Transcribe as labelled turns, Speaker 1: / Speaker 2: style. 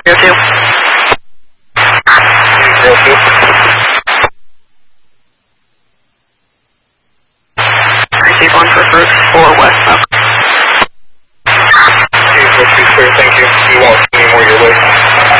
Speaker 1: 02.
Speaker 2: 302.
Speaker 1: Receive 1 for first, 4 west.